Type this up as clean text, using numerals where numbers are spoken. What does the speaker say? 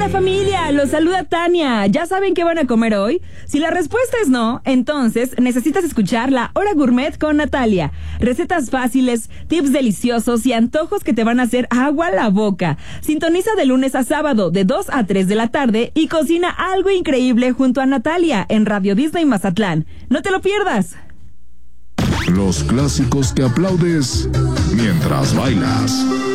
onda, familia? Los saluda Tania. ¿Ya saben qué van a comer hoy? Si la respuesta es no, entonces necesitas escuchar La Hora Gourmet con Natalia. Recetas fáciles, tips deliciosos y antojos que te van a hacer agua a la boca. Sintoniza de lunes a sábado de 2 a 3 de la tarde y cocina algo increíble junto a Natalia en Radio Disney Mazatlán. ¡No te lo pierdas! Los clásicos que aplaudes mientras bailas.